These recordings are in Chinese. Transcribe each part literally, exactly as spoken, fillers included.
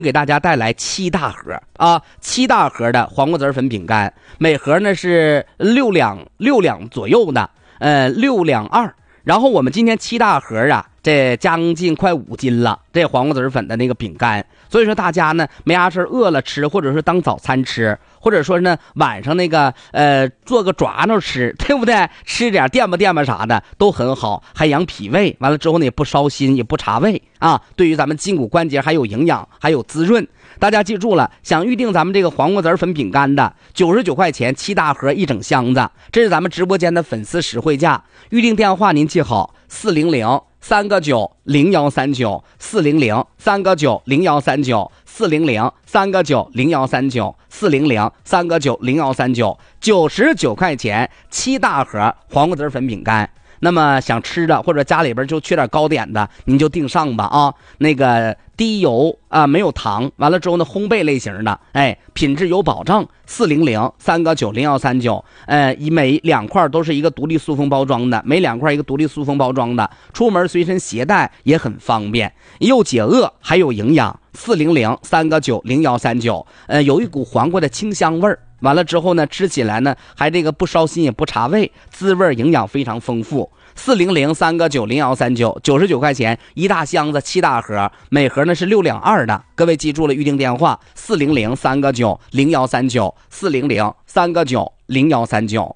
给大家带来七大盒啊，七大盒的黄瓜籽粉饼干，每盒呢是六两六两左右的，呃，六两二。然后我们今天七大盒啊，这将近快五斤了，这黄瓜籽粉的那个饼干。所以说大家呢没啥事饿了吃，或者是当早餐吃，或者说呢晚上那个呃做个爪挠吃，对不对？吃点垫吧垫吧啥的都很好，还养脾胃，完了之后呢也不烧心也不查胃啊，对于咱们筋骨关节还有营养还有滋润。大家记住了，想预定咱们这个黄瓜籽粉饼干的九十九块钱七大盒一整箱子，这是咱们直播间的粉丝实惠价。预定电话您记好，四零零三个九零幺三九，四零零三个九零幺三九，四零零三个九零幺三九，四零零三个九零幺三九，九十九块钱七大盒黄瓜籽粉饼干。那么想吃的或者家里边就缺点糕点的，您就订上吧啊！那个低油啊，没有糖，完了之后呢，烘焙类型的，哎，品质有保障。四零零三个九零幺三九，呃，每两块都是一个独立塑封包装的，每两块一个独立塑封包装的，出门随身携带也很方便，又解饿还有营养。四零零三个九零幺三九，呃，有一股黄瓜的清香味儿。完了之后呢，吃起来呢还这个不烧心也不查胃，滋味营养非常丰富。四零零三个九零幺三九，九十九块钱一大箱子七大盒，每盒呢是六两二的。各位记住了，预定电话四零零三个九零幺三九，四零零三个九零幺三九。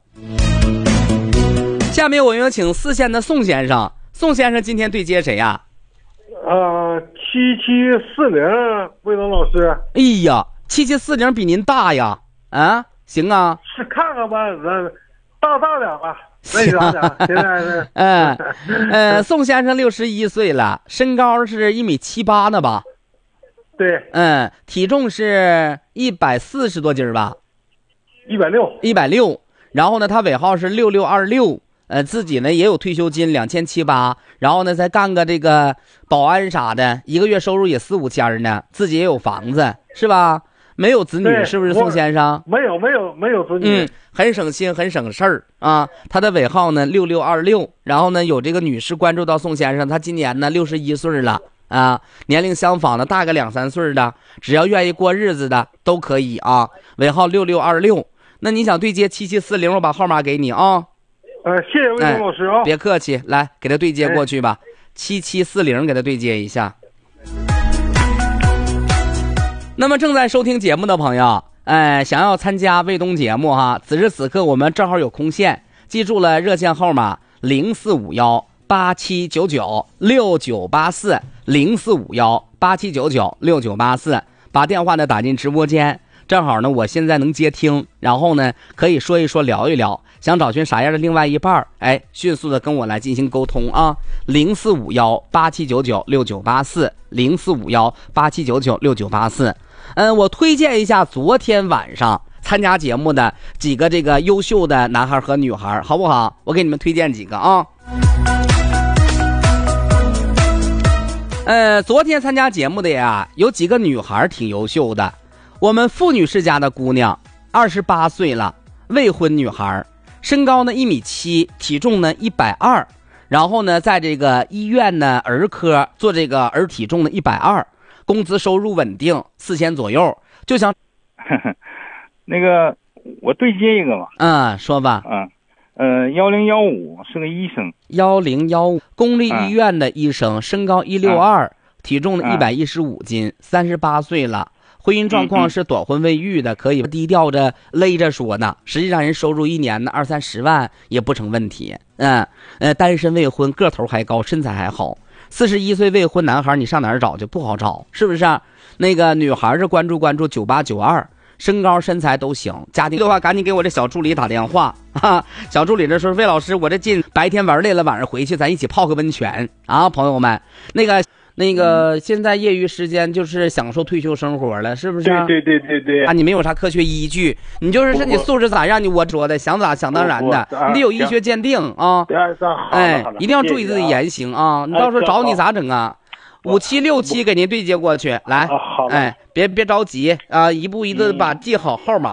下面我有请四线的宋先生，宋先生今天对接谁呀？ 呃，七七四零，魏东老师。 哎呀，七七四零比您大呀。啊，行啊， 是看看吧，咱大大点吧，那啥点，现在是， 嗯，呃，宋先生六十一岁了，身高是一米七八呢吧？ 对， 嗯，体重是一百四十多斤吧？ 一百六， 一百六。然后呢，他尾号是六六二六，呃，自己呢也有退休金两千七八，然后呢再干个这个保安啥的，一个月收入也四五千呢，自己也有房子，是吧？没有子女是不是宋先生？ 没有没有没有子女， 嗯，很省心很省事儿啊。他的尾号呢六六二六，然后呢有这个女士关注到宋先生，他今年呢六十一岁了啊，年龄相仿的大个两三岁的，只要愿意过日子的都可以啊。尾号六六二六，那你想对接七七四零，我把号码给你啊。 呃，谢谢魏东老师啊、 哎，别客气，来给他对接过去吧，七七四零给他对接一下。那么正在收听节目的朋友，哎，想要参加卫东节目哈，此时此刻我们正好有空线，记住了热线号码零四五幺八七九九六九八四，零四五幺八七九九六九八四，把电话呢打进直播间，正好呢我现在能接听，然后呢可以说一说聊一聊，想找寻啥样的另外一半，哎，迅速的跟我来进行沟通啊，零四五幺八七九九六九八四，零四五幺八七九九六九八四。嗯，我推荐一下昨天晚上参加节目的几个这个优秀的男孩和女孩，好不好？我给你们推荐几个啊。呃，昨天参加节目的呀，有几个女孩挺优秀的。我们傅女士家的姑娘，二十八岁了，未婚女孩，身高呢一米七，体重呢一百二，然后呢在这个医院呢儿科做这个儿体重的一百二。工资收入稳定，四千左右，就想， 那个我对接一个吧。 嗯，说吧。 嗯，呃，幺零幺五是个医生。 幺零幺五，公立医院的医生，嗯、身高一六二，体重呢一百一十五斤，三十八岁了，婚姻状况是短婚未育的，可以低调着勒着说呢。实际上人收入一年呢二三十万也不成问题。嗯，呃，单身未婚，个头还高，身材还好。四十一岁未婚男孩，你上哪儿找去？不好找，是不是、啊？那个女孩是关注关注九八九二，身高身材都行。家庭的话，赶紧给我这小助理打电话啊！小助理这说，魏老师，我这进白天玩累了，晚上回去咱一起泡个温泉啊，朋友们，那个。那个现在业余时间就是享受退休生活了，是不是？ 对对对对对。 啊，你没有啥科学依据，你就是身体素质咋样，你我说的想咋想当然的，你得有医学鉴定啊。哎，一定要注意自己言行啊！你到时候找你咋整啊？五七六七给您对接过去，来，哎，别别着急啊，一步一步把记好号码。